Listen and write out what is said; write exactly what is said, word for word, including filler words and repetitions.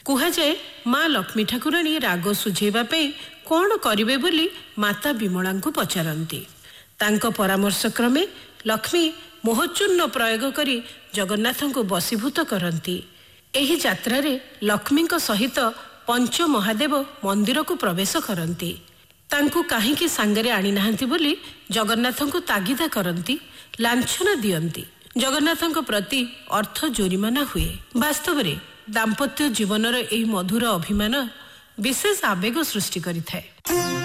କୁହାଯାଏ ମା ଲକ୍ଷ୍ମୀ ଠାକୁରାଣୀ ରାଗ ସୁଝେଇବା ପାଇଁ କ'ଣ କରିବେ ବୋଲି ମାତା ବିମଳାଙ୍କୁ ପଚାରନ୍ତି। ତାଙ୍କ ପରାମର୍ଶ କ୍ରମେ ଲକ୍ଷ୍ମୀ ମୋହଚୂର୍ଣ୍ଣ ପ୍ରୟୋଗ କରି ଜଗନ୍ନାଥଙ୍କୁ ବଶୀଭୂତ କରନ୍ତି। ଏହି ଯାତ୍ରାରେ ଲକ୍ଷ୍ମୀଙ୍କ ସହିତ ପଞ୍ଚ ମହାଦେବ ମନ୍ଦିରକୁ ପ୍ରବେଶ କରନ୍ତି। ତାଙ୍କୁ କାହିଁକି ସାଙ୍ଗରେ ଆଣିନାହାନ୍ତି ବୋଲି ଜଗନ୍ନାଥଙ୍କୁ ତାଗିଦା କରନ୍ତି, ଲାଞ୍ଛନା ଦିଅନ୍ତି। ଜଗନ୍ନାଥଙ୍କ ପ୍ରତି ଅର୍ଥ ଜୋରିମାନା ହୁଏ। ବାସ୍ତବରେ ଦାମ୍ପତ୍ୟ ଜୀବନର ଏହି ମଧୁର ଅଭିମାନ ବିଶେଷ ଆବେଗ ସୃଷ୍ଟି କରିଥାଏ।